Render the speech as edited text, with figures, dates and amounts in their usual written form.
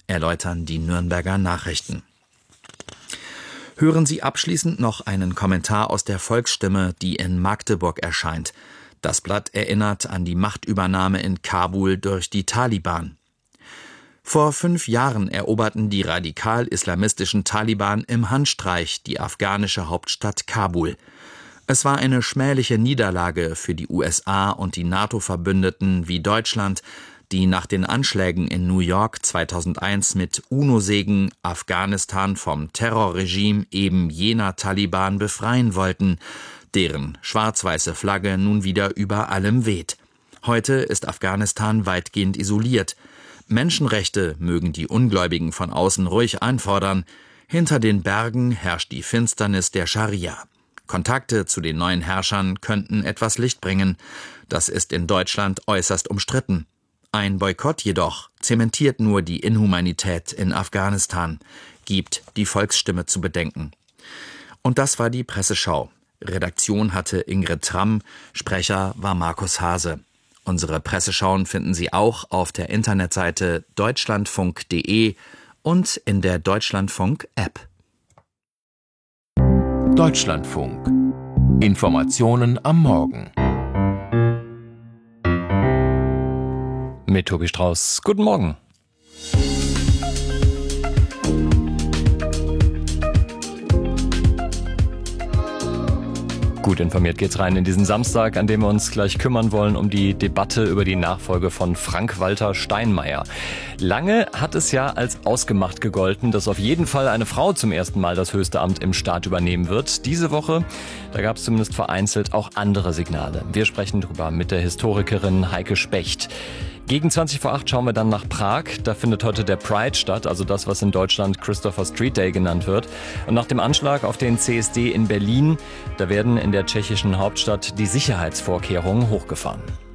erläutern die Nürnberger Nachrichten. Hören Sie abschließend noch einen Kommentar aus der Volksstimme, die in Magdeburg erscheint. Das Blatt erinnert an die Machtübernahme in Kabul durch die Taliban. Vor 5 Jahren eroberten die radikal-islamistischen Taliban im Handstreich die afghanische Hauptstadt Kabul. Es war eine schmähliche Niederlage für die USA und die NATO-Verbündeten wie Deutschland, die nach den Anschlägen in New York 2001 mit UNO-Segen Afghanistan vom Terrorregime eben jener Taliban befreien wollten, deren schwarz-weiße Flagge nun wieder über allem weht. Heute ist Afghanistan weitgehend isoliert. Menschenrechte mögen die Ungläubigen von außen ruhig einfordern. Hinter den Bergen herrscht die Finsternis der Scharia. Kontakte zu den neuen Herrschern könnten etwas Licht bringen. Das ist in Deutschland äußerst umstritten. Ein Boykott jedoch zementiert nur die Inhumanität in Afghanistan, gibt die Volksstimme zu bedenken. Und das war die Presseschau. Redaktion hatte Ingrid Tramm, Sprecher war Markus Hase. Unsere Presseschauen finden Sie auch auf der Internetseite deutschlandfunk.de und in der Deutschlandfunk-App. Deutschlandfunk. Informationen am Morgen. Mit Tobi Strauß. Guten Morgen. Gut informiert geht's rein in diesen Samstag, an dem wir uns gleich kümmern wollen um die Debatte über die Nachfolge von Frank-Walter Steinmeier. Lange hat es ja als ausgemacht gegolten, dass auf jeden Fall eine Frau zum ersten Mal das höchste Amt im Staat übernehmen wird. Diese Woche, da gab es zumindest vereinzelt auch andere Signale. Wir sprechen drüber mit der Historikerin Heike Specht. Gegen 20 vor 8 schauen wir dann nach Prag. Da findet heute der Pride statt, also das, was in Deutschland Christopher Street Day genannt wird. Und nach dem Anschlag auf den CSD in Berlin, da werden in der tschechischen Hauptstadt die Sicherheitsvorkehrungen hochgefahren.